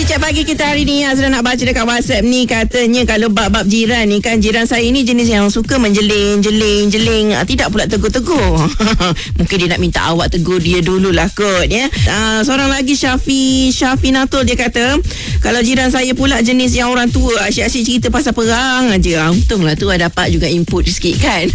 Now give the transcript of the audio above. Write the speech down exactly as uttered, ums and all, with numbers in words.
Cicak pagi kita hari ni yang sudah nak baca dekat WhatsApp ni, katanya kalau bab-bab jiran ni kan, jiran saya ni jenis yang suka menjeling, jeling, jeling, tidak pula tegur-tegur. Mungkin dia nak minta awak tegur dia dululah kot ya. Uh, seorang lagi Syafi Syafinatul, dia kata kalau jiran saya pula jenis yang orang tua asyik-asyik cerita pasal perang aja. Untunglah tu dapat juga input sikit kan.